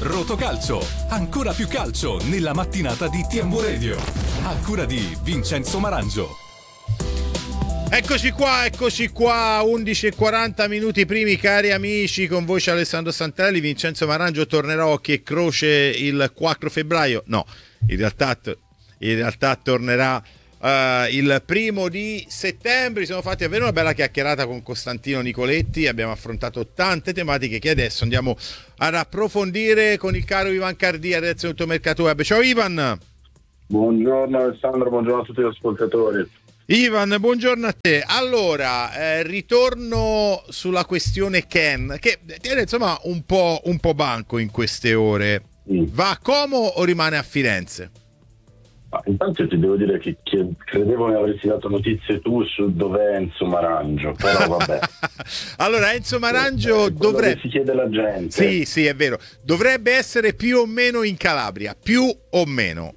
Rotocalcio, ancora più calcio nella mattinata di TMW Radio, a cura di Vincenzo Marangio. Eccoci qua, 11:40 minuti primi, cari amici, con voce Alessandro Santarelli. Vincenzo Marangio tornerà occhi e croce il 4 febbraio. No, in realtà tornerà il 1 settembre. Siamo fatti avere una bella chiacchierata con Costantino Nicoletti, abbiamo affrontato tante tematiche che adesso andiamo ad approfondire con il caro Ivan Cardia, redazione del Mercato Web. Ciao Ivan. Buongiorno Alessandro, buongiorno a tutti gli ascoltatori. Ivan, buongiorno a te. Allora, ritorno sulla questione Ken, che tiene insomma un po' banco in queste ore. Va a Como o rimane a Firenze? Intanto ti devo dire che credevo ne avresti dato notizie tu su dov'è Enzo Marangio, però vabbè. Allora, Enzo Marangio dovrebbe... si chiede la gente. Sì, è vero. Dovrebbe essere più o meno in Calabria. Più o meno.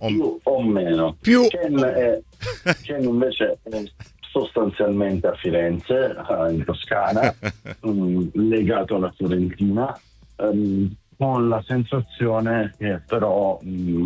Ken invece è sostanzialmente a Firenze, in Toscana, legato alla Fiorentina, con la sensazione che però...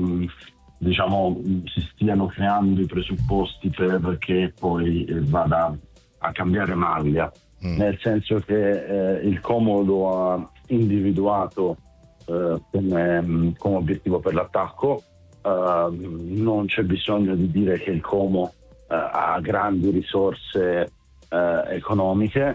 si stiano creando i presupposti perché poi vada a cambiare maglia, nel senso che il Como lo ha individuato come obiettivo per l'attacco. Non c'è bisogno di dire che il Como ha grandi risorse economiche,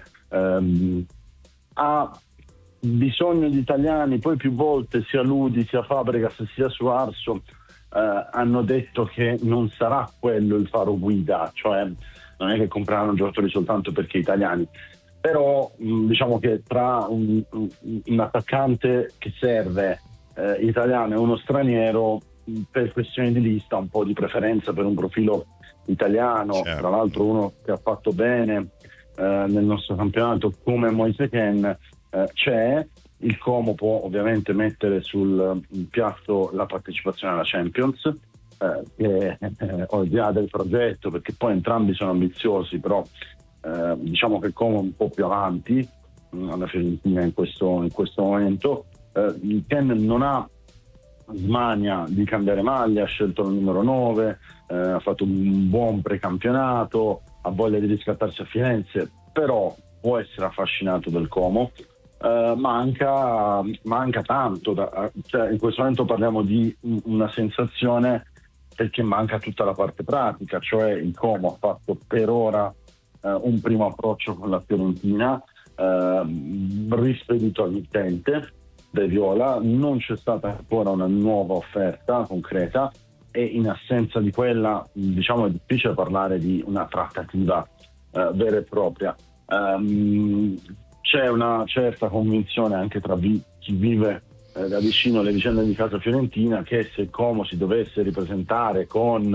ha bisogno di italiani. Poi più volte sia Ludi, sia Fabregas, sia Suarso hanno detto che non sarà quello il faro guida, cioè non è che compreranno giocatori soltanto perché italiani, però diciamo che tra un attaccante che serve italiano e uno straniero, per questioni di lista, un po' di preferenza per un profilo italiano, certo. Tra l'altro uno che ha fatto bene nel nostro campionato come Moise Kean c'è. Il Como può ovviamente mettere sul piatto la partecipazione alla Champions, che al di là del progetto, perché poi entrambi sono ambiziosi, però diciamo che il Como è un po' più avanti alla Fiorentina in questo momento. Ken non ha smania di cambiare maglia, ha scelto il numero 9, ha fatto un buon precampionato, ha voglia di riscattarsi a Firenze, però può essere affascinato del Como. Manca tanto, cioè in questo momento parliamo di una sensazione perché manca tutta la parte pratica, cioè il Como ha fatto per ora un primo approccio con la Fiorentina, rispedito al mittente De Viola, non c'è stata ancora una nuova offerta concreta e in assenza di quella diciamo è difficile parlare di una trattativa vera e propria. C'è una certa convinzione anche tra chi vive da vicino le vicende di casa fiorentina che se Como si dovesse ripresentare con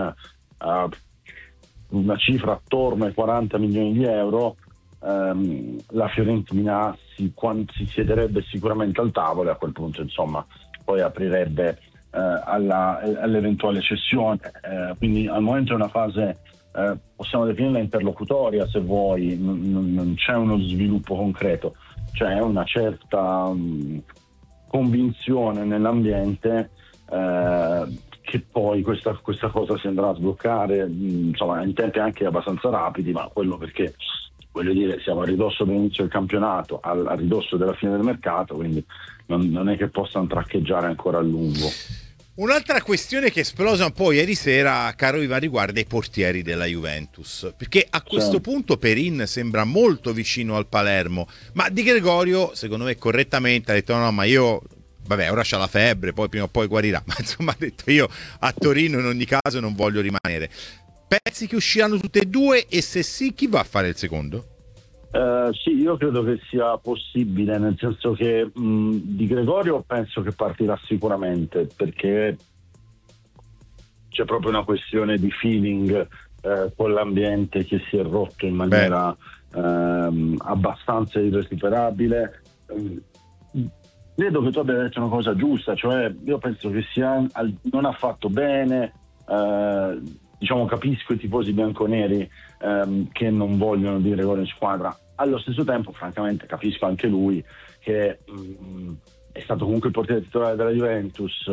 una cifra attorno ai 40 milioni di euro, la Fiorentina si siederebbe sicuramente al tavolo e a quel punto insomma poi aprirebbe all'eventuale cessione. Quindi al momento è una fase possiamo definirla interlocutoria se vuoi, non c'è uno sviluppo concreto, c'è una certa convinzione nell'ambiente che poi questa cosa si andrà a sbloccare insomma in tempi anche abbastanza rapidi, ma quello perché voglio dire siamo a ridosso dell'inizio del campionato, a ridosso della fine del mercato, quindi non è che possano traccheggiare ancora a lungo. Un'altra questione che è esplosa un po' ieri sera, caro Ivan, riguarda i portieri della Juventus, perché a questo punto Perin sembra molto vicino al Palermo, ma Di Gregorio, secondo me correttamente, ha detto no, ma io, vabbè, ora c'ha la febbre, poi prima o poi guarirà, ma insomma ha detto io a Torino in ogni caso non voglio rimanere. Pensi che usciranno tutte e due e se sì, chi va a fare il secondo? Sì, io credo che sia possibile, nel senso che Di Gregorio penso che partirà sicuramente, perché c'è proprio una questione di feeling con l'ambiente che si è rotto in maniera abbastanza irrecuperabile. Credo che tu abbia detto una cosa giusta, cioè io penso che non ha fatto bene, diciamo capisco i tifosi bianconeri che non vogliono Di Gregorio in squadra. Allo stesso tempo francamente capisco anche lui che è stato comunque il portiere titolare della Juventus,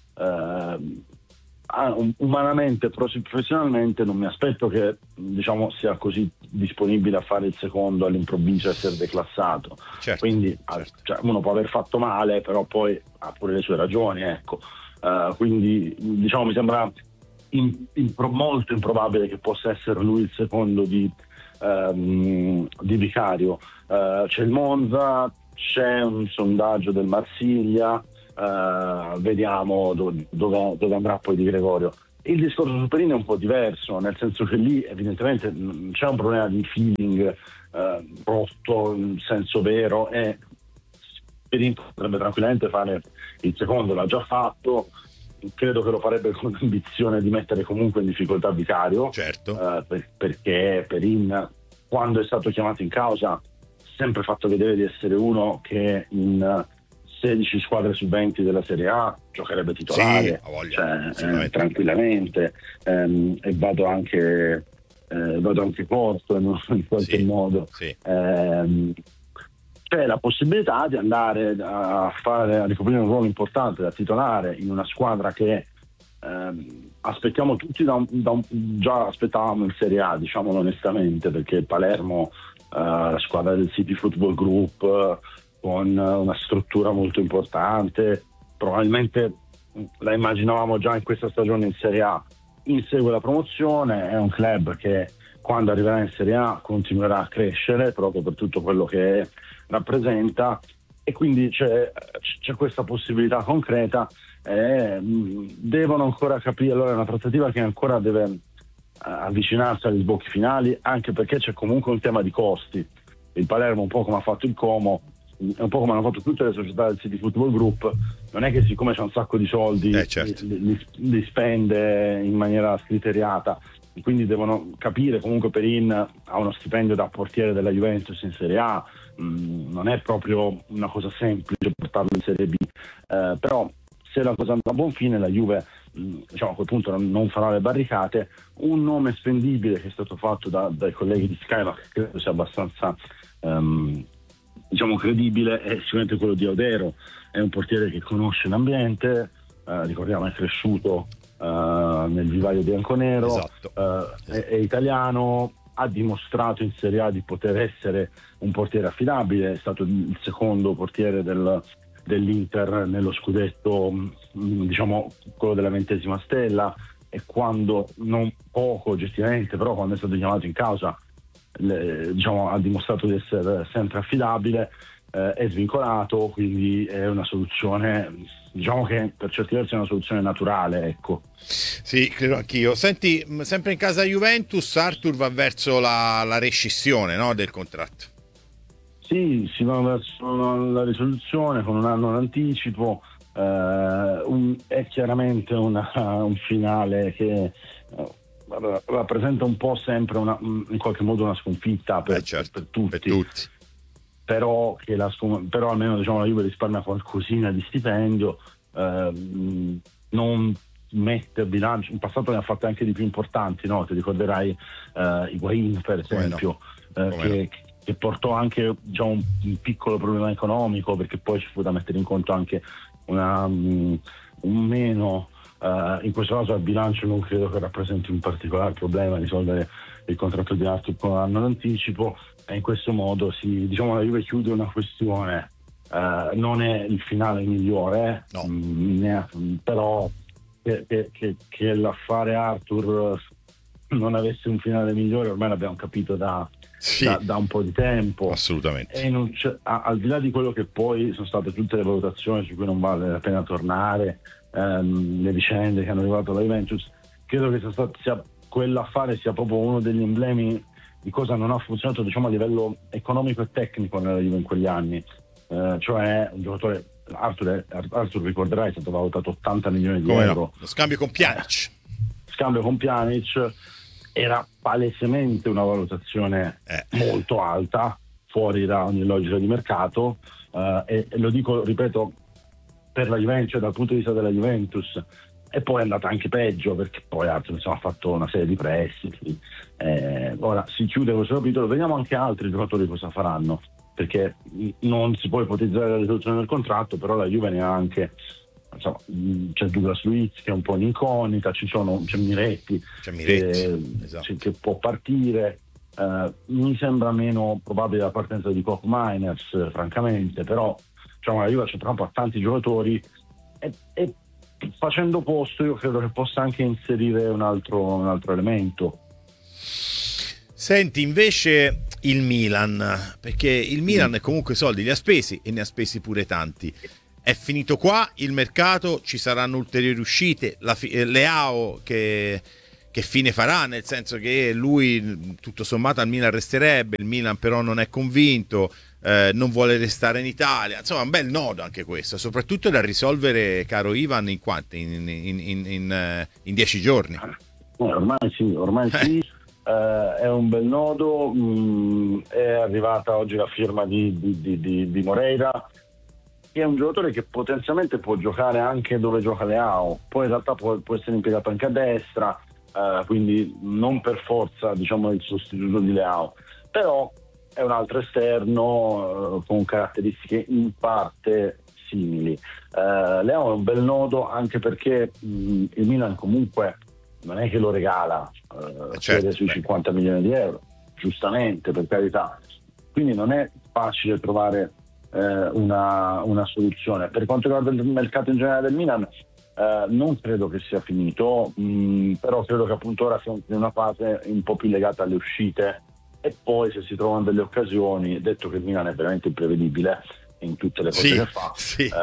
umanamente, professionalmente non mi aspetto che, diciamo, sia così disponibile a fare il secondo all'improvviso, essere declassato. Certo, Quindi certo. cioè, uno può aver fatto male, però poi ha pure le sue ragioni, ecco. Quindi diciamo mi sembra molto improbabile che possa essere lui il secondo di Vicario. C'è il Monza, c'è un sondaggio del Marsiglia, vediamo dove andrà poi Di Gregorio. Il discorso su Perin è un po' diverso, nel senso che lì evidentemente c'è un problema di feeling rotto in senso vero, e Perin potrebbe tranquillamente fare il secondo, l'ha già fatto, credo che lo farebbe con l'ambizione di mettere comunque in difficoltà Vicario, Certo. perché Perin, quando è stato chiamato in causa, ha sempre fatto vedere di essere uno che in 16 squadre su 20 della Serie A giocherebbe titolare, Sì, ha voglia, tranquillamente, e vado anche corto in qualche modo. Sì. C'è la possibilità di andare a ricoprire un ruolo importante da titolare in una squadra che aspettiamo tutti già aspettavamo in Serie A, diciamolo onestamente, perché il Palermo, la squadra del City Football Group, con una struttura molto importante, probabilmente la immaginavamo già in questa stagione in Serie A, insegue la promozione, è un club che quando arriverà in Serie A continuerà a crescere proprio per tutto quello che rappresenta, e quindi c'è questa possibilità concreta. Devono ancora capire, allora è una trattativa che ancora deve avvicinarsi agli sbocchi finali, anche perché c'è comunque un tema di costi. Il Palermo, un po' come ha fatto il Como, un po' come hanno fatto tutte le società del City Football Group, non è che siccome c'è un sacco di soldi certo. li spende in maniera scriteriata, quindi devono capire. Comunque Perin ha uno stipendio da portiere della Juventus in Serie A, non è proprio una cosa semplice portarlo in Serie B, però se la cosa andrà a buon fine la Juve, diciamo, a quel punto non farà le barricate. Un nome spendibile che è stato fatto dai colleghi di Sky, ma che credo sia abbastanza diciamo credibile, è sicuramente quello di Audero. È un portiere che conosce l'ambiente, ricordiamo è cresciuto nel vivaio bianconero, esatto. È italiano, ha dimostrato in Serie A di poter essere un portiere affidabile, è stato il secondo portiere dell'Inter nello scudetto, diciamo quello della 20ª stella, e quando, non poco oggettivamente, però quando è stato chiamato in causa, diciamo, ha dimostrato di essere sempre affidabile, è svincolato, quindi è una soluzione, diciamo che per certi versi è una soluzione naturale, ecco. Sì, credo anch'io. Senti, sempre in casa Juventus, Arthur va verso la rescissione, no, del contratto. Sì, si va verso la risoluzione con un anno d'anticipo, è chiaramente un finale che rappresenta un po' sempre in qualche modo una sconfitta per tutti. Però almeno, diciamo, la Juve risparmia qualcosina di stipendio, non mette a bilancio. In passato ne ha fatte anche di più importanti, no? Ti ricorderai Higuaín, per esempio, che portò anche, diciamo, un piccolo problema economico, perché poi ci fu da mettere in conto anche un meno. In questo caso al bilancio non credo che rappresenti un particolare problema risolvere il contratto di Arthur con un anno d'anticipo, e in questo modo la Juve chiude una questione. Non è il finale migliore, no. Però che l'affare Arthur non avesse un finale migliore ormai l'abbiamo capito da un po' di tempo. Assolutamente. E al di là di quello che poi sono state tutte le valutazioni su cui non vale la pena tornare, le vicende che hanno riguardato la Juventus, credo che sia quell'affare sia proprio uno degli emblemi di cosa non ha funzionato, diciamo, a livello economico e tecnico nella Juve in quegli anni. Cioè un giocatore, Arthur ricorderai, è stato valutato 80 milioni di euro. No? Lo scambio con Pjanic. Era palesemente una valutazione molto alta, fuori da ogni logica di mercato, e lo dico, ripeto, per la Juventus, cioè dal punto di vista della Juventus. E poi è andata anche peggio, perché poi Arthur ha fatto una serie di prestiti. Ora si chiude questo capitolo, vediamo anche altri giocatori cosa faranno. perché non si può ipotizzare la risoluzione del contratto, però la Juve ne ha anche, insomma, c'è Douglas Luiz che è un po' un'incognita, c'è Miretti, esatto, che può partire. Mi sembra meno probabile la partenza di Koch Miners, francamente, però la Juve c'è troppo a tanti giocatori e facendo posto io credo che possa anche inserire un altro elemento. Senti, invece il Milan, perché il Milan comunque soldi li ha spesi e ne ha spesi pure tanti. È finito qua il mercato, ci saranno ulteriori uscite, Leao che fine farà, nel senso che lui tutto sommato al Milan resterebbe, il Milan però non è convinto, non vuole restare in Italia, insomma un bel nodo anche questo, soprattutto da risolvere, caro Ivan, in quanti? In 10 giorni. Ormai sì. È un bel nodo, è arrivata oggi la firma di Moreira, che è un giocatore che potenzialmente può giocare anche dove gioca Leao, poi in realtà può essere impiegato anche a destra, quindi non per forza il sostituto di Leao, però è un altro esterno con caratteristiche in parte simili. Leao è un bel nodo anche perché il Milan comunque non è che lo regala, certo, sui 50 milioni di euro, giustamente, per carità, quindi non è facile trovare una soluzione. Per quanto riguarda il mercato in generale del Milan, non credo che sia finito, però credo che appunto ora siamo in una fase un po' più legata alle uscite, e poi se si trovano delle occasioni, detto che il Milan è veramente imprevedibile in tutte le cose che fa,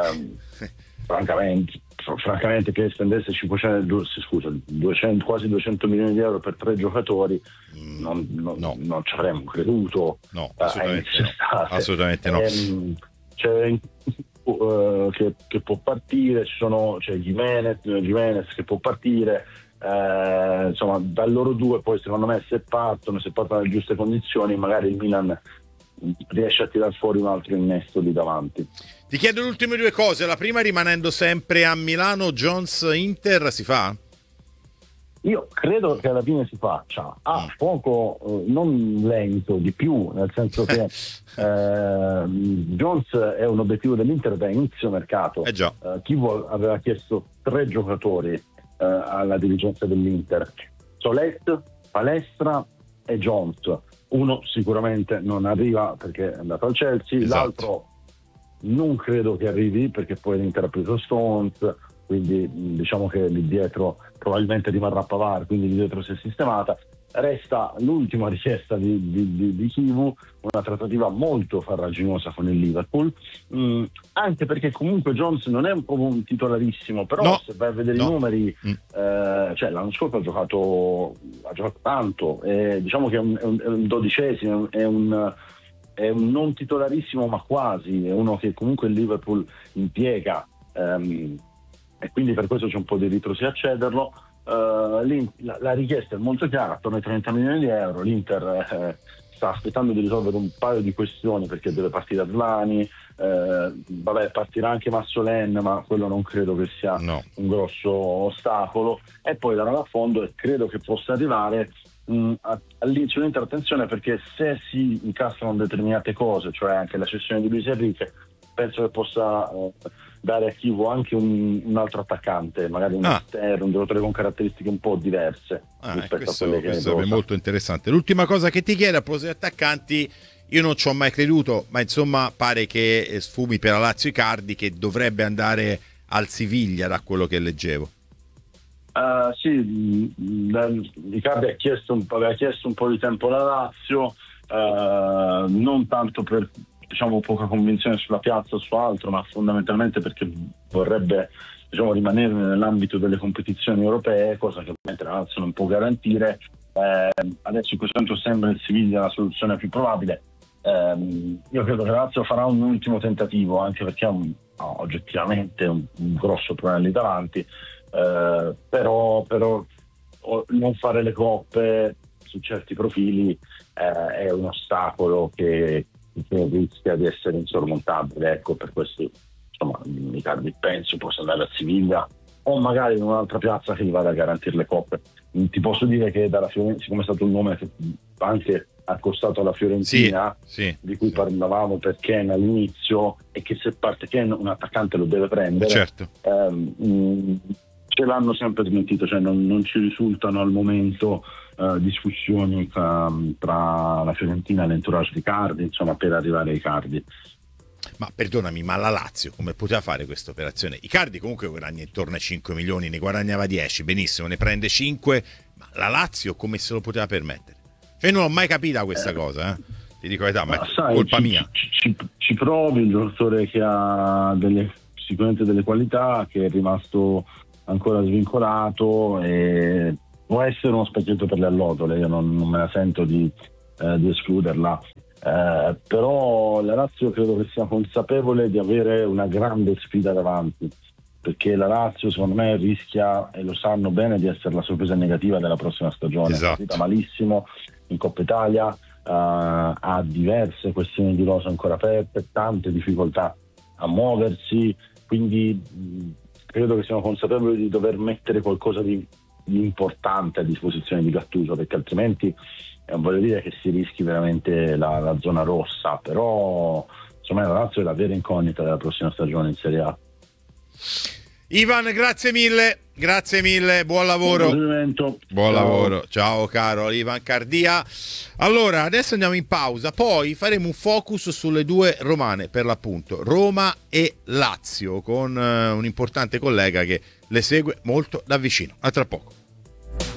francamente che spendesse 200, quasi 200 milioni di euro per 3 giocatori non ci avremmo creduto. No, assolutamente no. C'è che può partire, c'è Gimenez che può partire, insomma da loro due poi secondo me se partono nelle giuste condizioni magari il Milan riesce a tirar fuori un altro innesto lì davanti. Ti chiedo le ultime 2 cose, la prima rimanendo sempre a Milano, Jones-Inter si fa? Io credo che alla fine si faccia a poco, non lento, di più, nel senso che Jones è un obiettivo dell'Inter da inizio mercato. Chivol aveva chiesto 3 giocatori alla dirigenza dell'Inter: Solet, Palestra e Jones. Uno sicuramente non arriva perché è andato al Chelsea, l'altro non credo che arrivi perché poi l'Inter ha preso Stones, quindi diciamo che lì dietro probabilmente rimarrà Pavard, quindi lì dietro si è sistemata. Resta l'ultima richiesta di Chivu, una trattativa molto farraginosa con il Liverpool, anche perché comunque Jones non è proprio un titolarissimo, però se vai a vedere i numeri, l'anno scorso ha giocato tanto, diciamo che è un 12esimo, è un non titolarissimo ma quasi, è uno che comunque il Liverpool impiega, e quindi per questo c'è un po' di ritrosia a cederlo. La richiesta è molto chiara, attorno ai 30 milioni di euro. L'Inter sta aspettando di risolvere un paio di questioni perché deve partire Aslani, partirà anche Massolen, ma quello non credo che sia un grosso ostacolo, e poi darà a fondo, e credo che possa arrivare all'inizio l'Inter. Attenzione, perché se si incastrano determinate cose, cioè anche la cessione di Luis Enrique, penso che possa dare a Chivo anche un altro attaccante, magari un esterno, un giocatore con caratteristiche un po' diverse rispetto a quelle che questo è molto interessante. L'ultima cosa che ti chiedo a proposito di attaccanti, io non ci ho mai creduto, ma insomma pare che sfumi per la Lazio Icardi, che dovrebbe andare al Siviglia da quello che leggevo. Icardi aveva chiesto un po' di tempo alla Lazio, non tanto per poca convinzione sulla piazza o su altro, ma fondamentalmente perché vorrebbe rimanere nell'ambito delle competizioni europee, cosa che ovviamente la Lazio non può garantire. Adesso in questo momento sembra il Siviglia la soluzione più probabile. Io credo che la Lazio farà un ultimo tentativo, anche perché ha oggettivamente un grosso problema lì davanti, però non fare le coppe su certi profili è un ostacolo che rischia di essere insormontabile. Ecco, per questo Icardi penso possa andare a Siviglia, o magari in un'altra piazza che gli vada a garantire le coppe. Ti posso dire che dalla Fiorentina, siccome è stato un nome che anche accostato alla Fiorentina, sì, di cui parlavamo per Ken all'inizio, e che se parte Ken un attaccante lo deve prendere, certo. Ce l'hanno sempre smentito, cioè non ci risultano al momento discussioni tra la Fiorentina e l'entourage di Icardi, insomma, per arrivare ai Icardi. Ma perdonami, ma la Lazio come poteva fare questa operazione? Icardi comunque guadagna intorno ai 5 milioni, ne guadagnava 10, benissimo, ne prende 5, ma la Lazio come se lo poteva permettere? Cioè non ho mai capita questa cosa, ti dico la verità, ma è colpa mia. Ci provi, il giocatore che ha sicuramente delle qualità, che è rimasto ancora svincolato e può essere uno specchietto per le allodole, io non me la sento di escluderla. Però la Lazio credo che sia consapevole di avere una grande sfida davanti, perché la Lazio secondo me rischia, e lo sanno bene, di essere la sorpresa negativa della prossima stagione. Esatto. È partita malissimo in Coppa Italia, ha diverse questioni di rosa ancora aperte, tante difficoltà a muoversi, quindi credo che siano consapevoli di dover mettere qualcosa di importante a disposizione di Gattuso, perché altrimenti voglio dire che si rischi veramente la zona rossa. Però insomma la Lazio è la vera incognita della prossima stagione in Serie A. Ivan, grazie mille, buon lavoro. Buon lavoro, ciao caro Ivan Cardia. Allora, adesso andiamo in pausa, poi faremo un focus sulle due romane, per l'appunto Roma e Lazio, con un importante collega che le segue molto da vicino. A tra poco.